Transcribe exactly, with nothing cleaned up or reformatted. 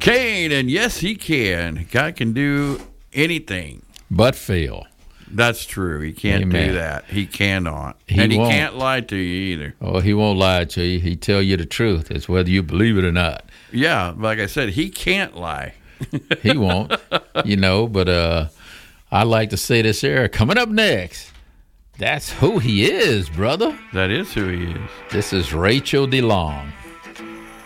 Kane, and yes, he can. Guy can do anything. But fail. That's true. He can't Amen. do that. He cannot. He and he won't. can't lie to you either. Oh, he won't lie to you. He tell you the truth. It's whether you believe it or not. Yeah, like I said, he can't lie. He won't, you know, but uh, I like to say this here. Coming up next, that's who he is, brother. That is who he is. This is Rachel DeLong.